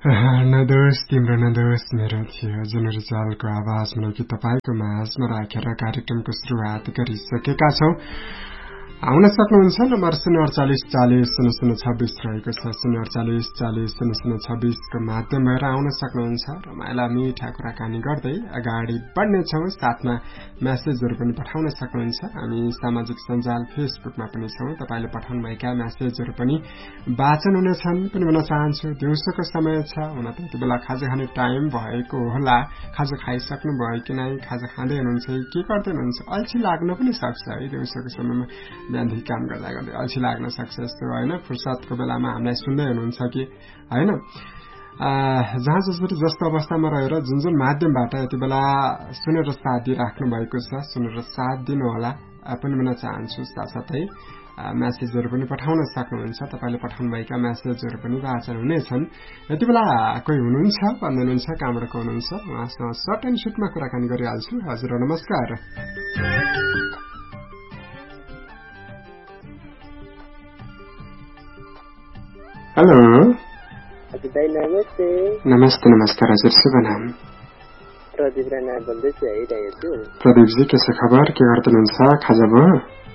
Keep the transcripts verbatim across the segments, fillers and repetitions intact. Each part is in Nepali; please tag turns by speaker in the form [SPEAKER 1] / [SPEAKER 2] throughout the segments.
[SPEAKER 1] नदोष तिम्रो नदोष मेरो थियो जुन रिजालको आवाज मलाई कि तपाईँको माझमा राखेर कार्यक्रमको सुरुवात गरिसकेका छौं। आउन सक्नुहुन्छ नम्बर शून्य अडचालिस चालिस शून्य शून्य छब्बीस रहेको छ। शून्य अडचालिस चालिस शून्य शून्य छब्बीसको माध्यम भएर आउन सक्नुहुन्छ। रमाइला मिठा कुराकानी गर्दै अगाडि बढ्नेछौँ। साथमा म्यासेजहरू पनि पठाउन सक्नुहुन्छ। हामी सामाजिक सञ्जाल फेसबुकमा पनि छौँ। तपाईँले पठाउनुभएका म्यासेजहरू पनि वाचन हुनेछन् पनि भन्न चाहन्छु। दिउँसोको समय छ, हुन त यति बेला खाजा खाने टाइम भएको होला। खाजा खाइसक्नु भयो कि नै, खाजा खाँदै हुनुहुन्छ के गर्दै हुनुहुन्छ? अल्छी लाग्न पनि सक्छ है दिउँसोको समयमा। बिहानदेखि काम गर्दा गर्दै अल्छी लाग्न सक्छ यस्तो होइन। फुर्सदको बेलामा हामीलाई सुन्दै हुनुहुन्छ कि होइन? जहाँ जसरी जस्तो अवस्थामा रहेर जुन जुन माध्यमबाट यति बेला सुनेर साथ दिइराख्नु भएको छ, सुनेर साथ दिनुहोला पनि भन्न चाहन्छु। साथसाथै म्यासेजहरू पनि पठाउन सक्नुहुन्छ। तपाईँले पठाउनुभएका म्यासेजहरू पनि वाचन हुनेछन्। यति बेला कोही हुनुहुन्छ भन्नुहुन्छ, कहाँबाट को हुनुहुन्छ? उहाँसँग सर्ट एन्ड सुटमा कुराकानी गरिहाल्छु। हजुर नमस्कार। हेलो
[SPEAKER 2] नमस्ते।
[SPEAKER 1] नमस्ते नमस्कार हजुर, शुभ नाम?
[SPEAKER 2] प्रदीप राणा बोल्दैछु है दाइ। हजुर
[SPEAKER 1] प्रदीपजी, के छ खबर? के गर्दै हुनुहुन्छ? खाजा भयो?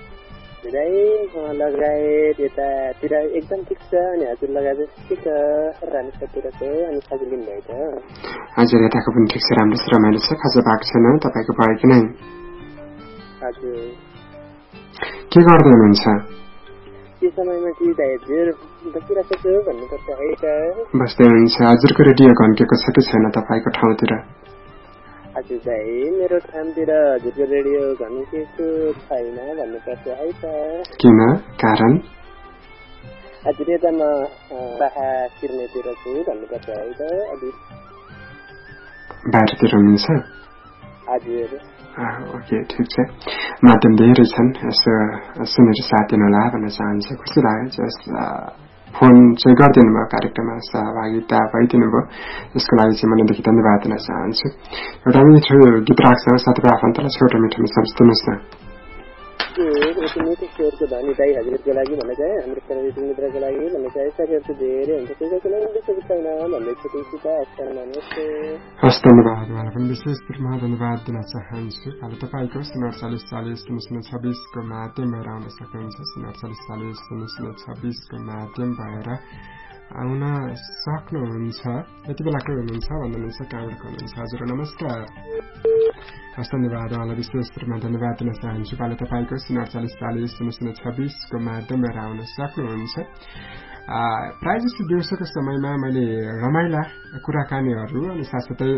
[SPEAKER 2] लगायत यतातिर एकदम ठिक छ। अनि हजुर लगायत ठिक छ? रामेश्वरतिरको अनि खाजा लिनुभयो त?
[SPEAKER 1] हजुर यताको पनि ठिक छ, राम्रो छ, रमाइलो छ। खाजा भएको छैन तपाईँको? भयो कि नै?
[SPEAKER 2] हजुर।
[SPEAKER 1] के गर्दै हुनुहुन्छ
[SPEAKER 2] यो समयमा? कि दाइ हजुर बसिरहेको छु भन्नुपर्छ है त।
[SPEAKER 1] बस्दै हुनुहुन्छ। हजुरको रेडियो घन्केको छ कि छैन तपाईँको ठाउँतिर?
[SPEAKER 2] हजुर दाइ, मेरो ठाउँतिर हजुरको रेडियो घन्केको छैन भन्नुपर्छ है त।
[SPEAKER 1] किन? कारण?
[SPEAKER 2] हजुर यता म बाहा किर्नेतिर छु भन्नुपर्छ है त। अलि
[SPEAKER 1] बाहिरतिर हुनुहुन्छ?
[SPEAKER 2] हजुर।
[SPEAKER 1] ओके, ठिक छ। माध्यम धेरै छन्, यसो सुनेर साथ दिनुहोला भन्न चाहन्छु। खुसी लाग्यो जस फोन चाहिँ गरिदिनु भयो, कार्यक्रममा सहभागिता भइदिनु भयो, यसको लागि चाहिँ मनदेखि धन्यवाद दिन चाहन्छु। एउटा मिठो गीत राख्छ, साथीभाइ आफन्तलाई छोटो मिठो सम्झिदिनुहोस् न।
[SPEAKER 2] मिठो स्वरको धनी दाइ हजुरको लागि भन्ने चाहिँ हाम्रो सर्वजन मित्रको लागि भन्ने चाहिँ साथीहरू धेरै हुन्छ, त्यसको कुनै विशेष छैन भन्ने छुट्टी त नमस्ते।
[SPEAKER 1] हस्, धन्यवाद। उहाँलाई पनि विशेष रूपमा धन्यवाद दिन चाहन्छु। अब तपाईँको शून्य अडचालिस चालिस शून्य शून्य छब्बिसको माध्यम भएर आउन सक्नुहुन्छ। शून्य अडचालिस चालिस शून्य शून्य छब्बिसको माध्यम भएर आउन सक्नुहुन्छ। यति बेला को हुनुहुन्छ भन्नुहुन्छ, कहाँबाट हुनुहुन्छ? हजुर नमस्कार। हस्, धन्यवाद। उहाँलाई विशेष रूपमा धन्यवाद दिन चाहन्छु। पालो तपाईँको शून्य अडचालिस चालिस शून्य शून्य छब्बिसको माध्यम भएर आउन सक्नुहुन्छ। प्रायः जस्तो दिउँसोको समयमा मैले रमाइला कुराकानीहरू अनि साथसाथै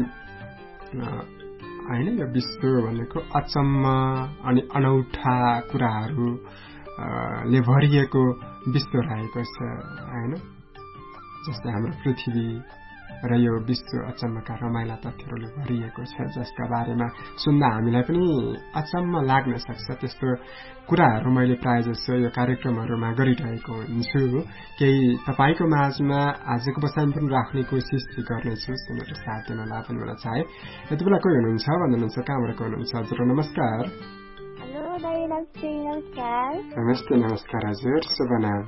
[SPEAKER 1] होइन यो विश्व भनेको अचम्म अनि अनौठा कुराहरूले भरिएको विश्व रहेको छ होइन। जस्तै हाम्रो पृथ्वी र यो विश्व अचम्मका रमाइला तथ्यहरूले भरिएको छ, जसका बारेमा सुन्दा हामीलाई पनि अचम्म लाग्न सक्छ। त्यस्तो कुराहरू मैले प्रायः जसो यो कार्यक्रमहरूमा गरिरहेको हुन्छु। केही तपाईँको माझमा आजको बसाइमा पनि राख्ने कोसिस गर्नेछु। सुनेर साथ दिनला पनि भन्न चाहे। यति बेला कोही हुनुहुन्छ भन्नुहुन्छ, कहाँबाट को हुनुहुन्छ? हजुर नमस्कार। नमस्ते नमस्कार हजुर, शुभ नाम?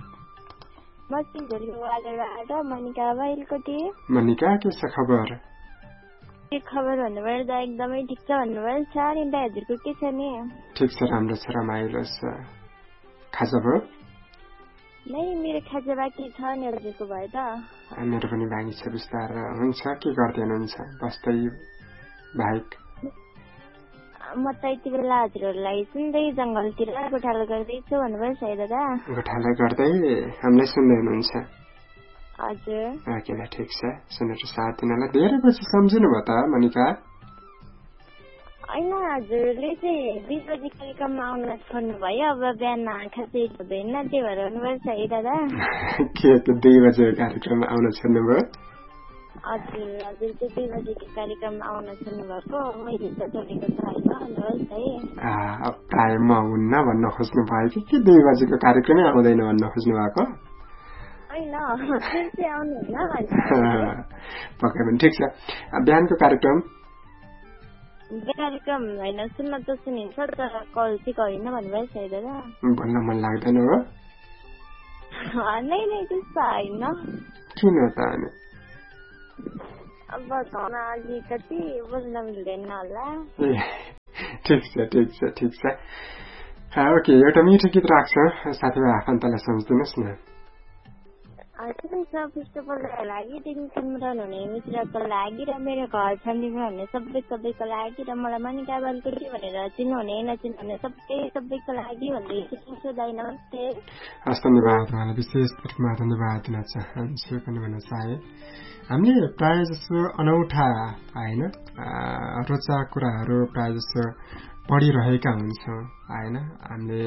[SPEAKER 1] मनिका, के छ खबर?
[SPEAKER 3] के खबर भन्नुभयो त एकदमै ठिक छ भन्नुभयो छ नि त। हजुरको के छ नि?
[SPEAKER 1] ठिक छ, राम्रो छ, रमाइलो छ। खाजा भयो?
[SPEAKER 3] नै, मेरो खाजा बाँकी छ नि। हजुरको भयो त?
[SPEAKER 1] मेरो पनि बाँकी छ, बिस्तारै हुन्छ। के गर्दै हुनुहुन्छ बस्दै बाहेक?
[SPEAKER 3] म त यति बेला हजुरहरूलाई सुन्दै जङ्गलतिर गोठालो गर्दैछु भन्नुभयो सायद दादा।
[SPEAKER 1] गोठालो गर्दै हामीलाई सुन्दै हुनुहुन्छ?
[SPEAKER 3] हजुर।
[SPEAKER 1] ओके ल, ठिक छ। सुनेर साथ दिनलाई धेरै पछि सम्झिनु भयो त मनिका?
[SPEAKER 3] होइन, हजुरले चाहिँ दुई बजी कार्यक्रममा आउन छोड्नुभयो। अब बिहान खासै हुँदैन, त्यही भएर हुनुभयो सायद दादा।
[SPEAKER 1] के दुई बजे कार्यक्रममा आउन छोड्नुभयो?
[SPEAKER 3] हजुर, हजुर चाहिँ दुई बजेको कार्यक्रममा आउन छोड्नुभएको। मैले त छोडेको छैन भन्नुहोस् है।
[SPEAKER 1] प्रायः म हुन्न भन्न खोज्नु भयो कि के दुई बजेको कार्यक्रमै आउँदैन भन्न खोज्नु भएको?
[SPEAKER 3] होइन, आउनुहुन्न।
[SPEAKER 1] पक्कै पनि ठिक छ। बिहानको कार्यक्रम
[SPEAKER 3] कार्यक्रम होइन, सुन्न त सुनिन्छ तर कल चाहिँ गरिन भन्नुभयो सायद दादा।
[SPEAKER 1] भन्न मन लाग्दैन हो?
[SPEAKER 3] नै नै त्यस्तो होइन।
[SPEAKER 1] किन त अनि?
[SPEAKER 3] अब घरमा अलिकति बुझ्न मिल्दैन होला।
[SPEAKER 1] ठिक छ ठिक छ ठिक छ ओके एउटा मिठो गीत राख्छ साथीभाइ आफन्तलाई सम्झिदिनुहोस् न।
[SPEAKER 3] फर्स्ट अफ अल लागि टेलिभिजनमा हुने मित्रको लागि र मेरो घर फ्यामिलीमा हुने सबै सबैको लागि र मलाई मनिका बालकोटी भनेर चिन्नुहुने नचिन्नुहुने सबै सबैको लागि भन्दै सुन्छु दाइ नमस्ते।
[SPEAKER 1] हस् धन्यवाद उहाँलाई विशेष रूपमा धन्यवाद दिन चाहन्छु पनि भन्न चाहे। हामीले प्राय जसो अनौठा होइन रोचक कुराहरू प्राय जसो पढिरहेका हुन्छौँ होइन। हामीले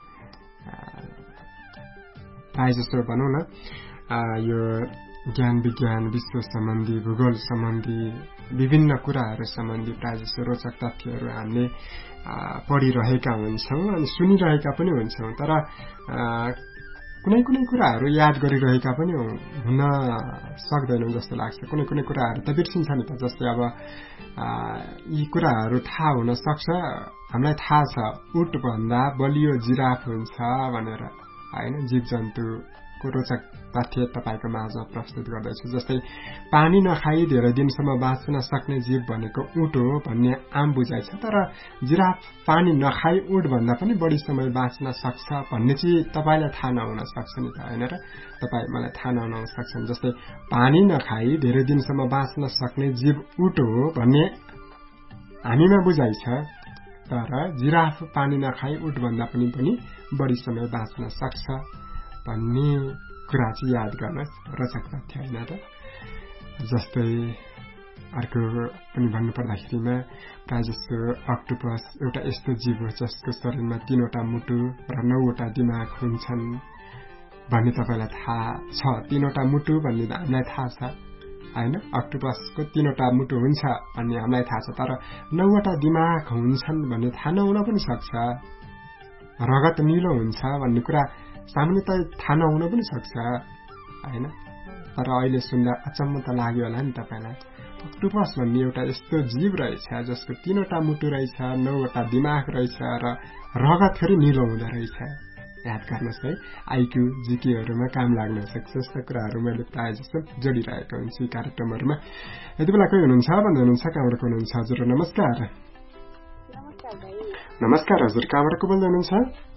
[SPEAKER 1] प्राय जसो भनौँ न यो ज्ञान विज्ञान विश्व सम्बन्धी भूगोल सम्बन्धी विभिन्न कुराहरू सम्बन्धी प्राय जसो रोचक तथ्यहरू हामीले पढिरहेका हुन्छौँ अनि सुनिरहेका पनि हुन्छौँ। तर कुनै कुनै कुराहरू याद गरिरहेका पनि हुन सक्दैनौँ जस्तो लाग्छ। कुनै कुनै कुराहरू त बिर्सिन्छ नि त। जस्तै अब यी कुराहरू थाहा हुन सक्छ हामीलाई थाहा छ उट भन्दा बलियो जिराफ हुन्छ भनेर होइन। जीव जन्तुको रोचक तथ्य तपाईको माझ प्रस्तुत गर्दैछु। जस्तै पानी नखाई धेरै दिनसम्म बाँच्न सक्ने जीव भनेको उट हो भन्ने आम बुझाइ छ। तर जिराफ पानी नखाई उट भन्दा पनि बढी समय बाँच्न सक्छ भन्ने चाहिँ तपाईलाई थाहा नहुन सक्छ नि त होइन र। तपाई मलाई थाहा नहुन सक्छन्। जस्तै पानी नखाई धेरै दिनसम्म बाँच्न सक्ने जीव उट हो भन्ने हामीमा बुझाइ छ। तर जिराफ पानी नखाई उट भन्दा पनि पनि बढी समय बाँच्न सक्छ भन्ने कुरा चाहिँ याद गर्न रोचक तथ्य होइन र। जस्तै अर्को पनि भन्नुपर्दाखेरिमा प्राय जस्तो अक्टोपस एउटा यस्तो जीव हो जसको शरीरमा तीनवटा मुटु र नौवटा दिमाग हुन्छन् भन्ने तपाईँलाई थाहा छ। तीनवटा मुटु भन्ने हामीलाई थाहा छ होइन। अक्टोपसको तीनवटा मुटु हुन्छ भन्ने हामीलाई थाहा छ। तर नौवटा दिमाग हुन्छन् भन्ने थाहा नहुन पनि सक्छ। रगत निलो हुन्छ भन्ने कुरा सामान्यतः थाहा नहुन पनि सक्छ होइन। तर अहिले सुन्दा अचम्म त लाग्यो होला नि तपाईलाई। अक्टोपस भन्ने एउटा यस्तो जीव रहेछ जसको तीनवटा मुटु रहेछ नौवटा दिमाग रहेछ र रगत फेरि निलो हुँदो रहेछ। याद गर्नुहोस् है आइक्यू जिकेहरूमा काम लाग्न सक्छ। यस्ता कुराहरू मैले प्रायः जस्तो जोडिरहेको हुन्छु यी कार्यक्रमहरूमा। यति बेला कोही हुनुहुन्छ भन्दै हुनुहुन्छ कहाँबाट हुनुहुन्छ हजुर नमस्कार। नमस्कार हजुर कहाँबाट को बोल्दै हुनुहुन्छ?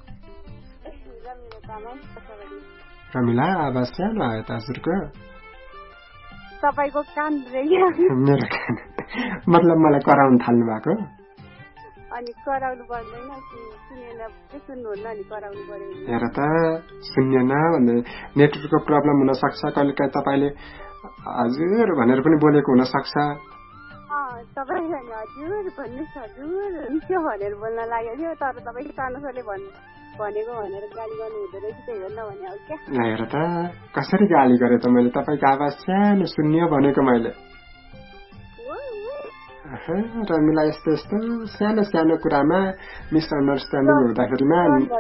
[SPEAKER 1] रमिला आवाज सानो आयो त हजुरको।
[SPEAKER 3] तपाईको कान
[SPEAKER 1] मेरो कान मतलब मलाई कराउन थाल्नु भएको।
[SPEAKER 3] अनि कराउनु पर्दैन सुनेन सुन्नुहुन्न नि कराउनु पर्यो।
[SPEAKER 1] हेर त सुन्नेन भन्दै नेटवर्कको प्रब्लम हुन सक्छ। कहिलेकाहीँ तपाईले हजुर भनेर पनि बोलेको हुन सक्छ।
[SPEAKER 3] तपाईले हजुर भन्नुहोस् हजुर त्यो भनेर बोल्न लाग्यो थियो। तर तपाईको सानोले भन्नु भनेको भनेर गाली गर्नु हुँदो रहेछ त्यही भन्न भने हो क्या।
[SPEAKER 1] हेर त कसरी गाली गरे त मैले तपाईको आवाज सानो सुन्नियो भनेको मैले। रमिला यस्तो यस्तो सानो सानो कुरामा मिसअन्डरस्ट्यान्डिङ हुँदाखेरिमा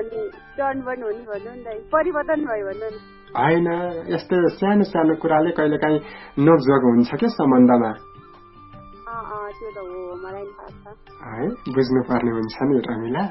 [SPEAKER 3] परिवर्तन भयो भन्नु
[SPEAKER 1] होइन। यस्तो सानो सानो कुराले कहिलेकाहीँ नोकझोक हुन्छ के सम्बन्धमा है। बुझ्नुपर्ने हुन्छ नि रमिला।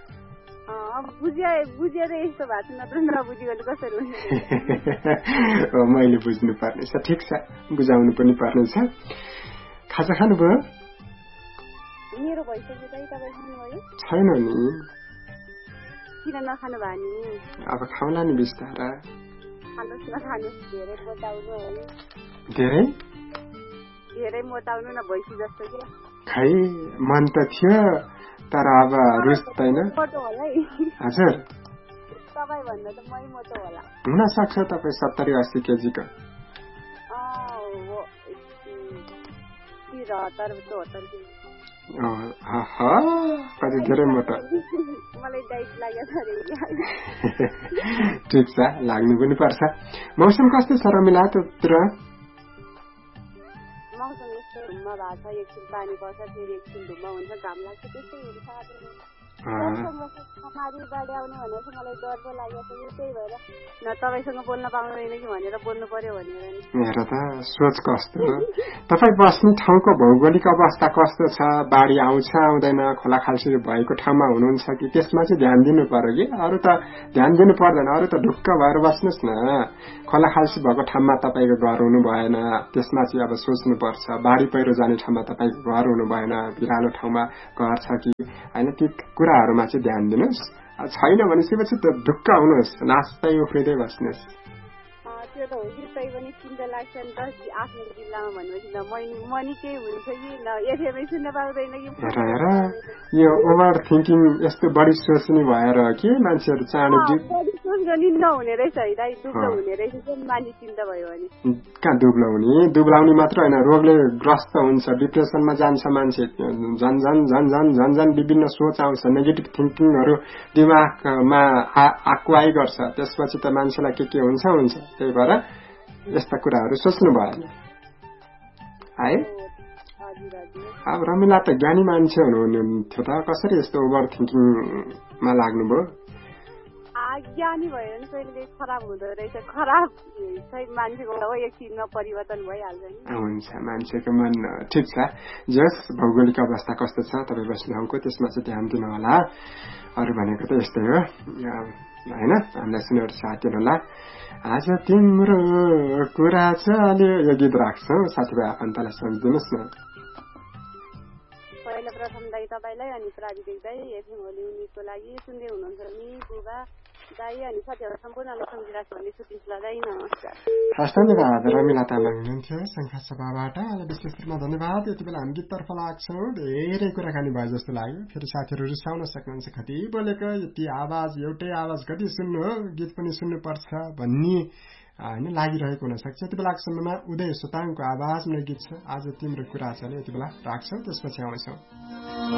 [SPEAKER 3] बुझेर यस्तो भएको नत्र नबुझेको कसरी हुन्छ।
[SPEAKER 1] मैले बुझ्नु पर्ने छ। ठिक छ बुझाउनु पनि पर्ने छ। खाजा खानुभयो?
[SPEAKER 3] मेरो भइसक्यो दाइ तपाईँ खानुभयो?
[SPEAKER 1] छैन नि।
[SPEAKER 3] किन नखानु भयो नि?
[SPEAKER 1] अब खाउला नि बिस्तारा।
[SPEAKER 3] खानुहोस् न खानुहोस् धेरै मोटाउनु होइन।
[SPEAKER 1] धेरै
[SPEAKER 3] धेरै मोटाउनु न भैँसी जस्तो के।
[SPEAKER 1] खै मन त थियो तर अब रुच्दैन। हजुर
[SPEAKER 3] तपाईँ भन्दा त मै मोटो होला।
[SPEAKER 1] हुन सक्छ तपाईँ सत्तरी अस्सी केजीको। कति धेरै मोटो। ठिक छ लाग्नु पनि पर्छ। मौसम कस्तो छ रमिला त्यतिर?
[SPEAKER 3] मौसम यस्तो धुम्म भएको छ। एकछिन पानी पर्छ फेरि एकछिन धुम्म हुन्छ घाम लाग्छ त्यस्तै हुन्छ।
[SPEAKER 4] समाधि बाढी आउने भनेर चाहिँ मलाई डर पो लागेको छ त्यही भएर न तपाईँसँग बोल्न पाउँदैन कि भनेर बोल्नु पर्यो भनेर नि
[SPEAKER 1] हेर त सोच कस्तो तपाईँ बस्ने ठाउँको भौगोलिक अवस्था कस्तो छ बाढी आउँछ आउँदैन खोला खाल्सी भएको ठाउँमा हुनुहुन्छ कि त्यसमा चाहिँ ध्यान दिनु पर्यो कि अरू त ध्यान दिनु पर्दैन अरू त ढुक्क भएर बस्नुहोस् न खोला खाल्सी भएको ठाउँमा तपाईँको घर हुनु भएन त्यसमा चाहिँ अब सोच्नुपर्छ बाढी पहिरो जाने ठाउँमा तपाईँको घर हुनु भएन बिरालो ठाउँमा घर छ कि होइन ती कुराहरूमा चाहिँ ध्यान दिनुहोस् छैन भनेपछि त ढुक्क हुनुहोस् नाच्दै उफ्रिँदै बस्नुहोस्
[SPEAKER 4] त्यो त हो कि तै पनि चिन्ता लाग्छ नि त आफ्नो जिल्लामा भनेपछि न मनी केही हुन्छ कि न एफएमै सुन्न पाउँदैन कि
[SPEAKER 1] हेर हेर यो ओभर थिङ्किङ यस्तो बढी सोच्ने भएर के मान्छेहरू चाँडै
[SPEAKER 4] बढी सोच गर्ने नहुने रहेछ है दाइ दुब्लो हुने रहेछ मान्छे चिन्ता भयो भने
[SPEAKER 1] कहाँ दुब्लो हुने दुब्लाउने मात्र होइन रोगले ग्रस्त हुन्छ डिप्रेसनमा जान्छ मान्छे झन झन झन झन झन झन विभिन्न सोच आउँछ नेगेटिभ थिङ्किङहरू दिमागमा आकुवाई गर्छ त्यसपछि त मान्छेलाई के के हुन्छ हुन्छ त्यही भएर यस्ता कुराहरू सोच्नु भएन है अब रमिला त ज्ञानी मान्छे हुनुहुन्थ्यो त कसरी यस्तो ओभर थिङ्किङमा लाग्नुभयो
[SPEAKER 4] ज्ञानी भयो भने कहिले खराब हुँदो रहेछ खराब चाहिँ मान्छेको हो एकछिनमा परिवर्तन भइहाल्छ नि
[SPEAKER 1] हुन्छ मान्छेको मन ठिक छ जस भौगोलिक अवस्था कस्तो छ तपाईँ बस्ने ठाउँको त्यसमा चाहिँ ध्यान दिनु होला अरू भनेको त यस्तै हो होइन हामीलाई सुनेर साथीहरूलाई आज तिम्रो कुरा चल्यो यो गीत राख्छौ साथीभाइ आफन्तलाई सम्झिदिनुहोस् न
[SPEAKER 4] पहिला प्रथम दाई तपाईँलाई अनि प्राविधिक दाई एफएम होली उनीको लागि सुन्दै हुनुहुन्छ नि बुबा दाई अनि साथीहरू सम्पूर्णलाई सम्झिरहेको भन्ने सुटिसला दाई नमस्कार
[SPEAKER 1] हस् धन्यवाद रमिला तामाङ हुनुहुन्थ्यो शङ्खा सभाबाट विशेष रूपमा धन्यवाद यति बेला हामी गीततर्फ लाग्छौँ धेरै कुराकानी भयो जस्तो लाग्यो फेरि साथीहरू रिसाउन सक्नुहुन्छ कति बोलेको यति आवाज एउटै आवाज कति सुन्नु हो गीत पनि सुन्नुपर्छ भन्ने होइन लागिरहेको हुनसक्छ यति बेलाको समयमा उदय सोताङको आवाजमा गीत छ आज तिम्रो कुरा छ यति बेला राख्छौँ त्यसपछि आउँछौँ